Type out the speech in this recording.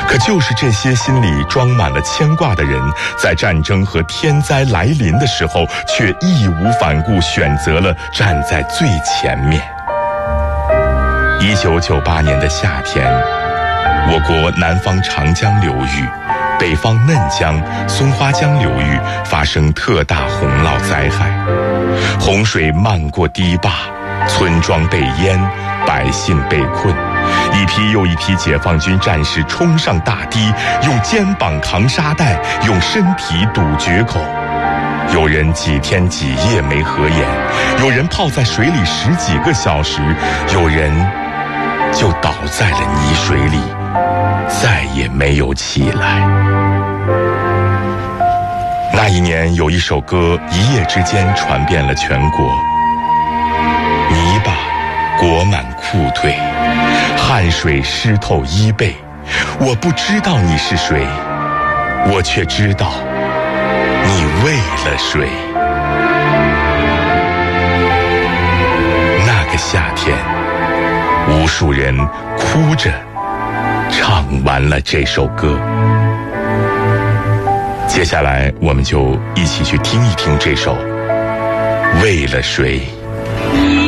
可就是这些心里装满了牵挂的人，在战争和天灾来临的时候，却义无反顾选择了站在最前面。1998年的夏天，我国南方长江流域、北方嫩江、松花江流域发生特大洪涝灾害，洪水漫过堤坝，村庄被淹，百姓被困，一批又一批解放军战士冲上大堤，用肩膀扛沙袋，用身体堵决口。有人几天几夜没合眼，有人泡在水里10几个小时，有人就倒在了泥水里，再也没有起来。那一年有一首歌一夜之间传遍了全国，泥巴裹满裤腿，汗水湿透衣背，我不知道你是谁，我却知道你为了谁。那个夏天，无数人哭着唱完了这首歌。接下来我们就一起去听一听这首《为了谁》。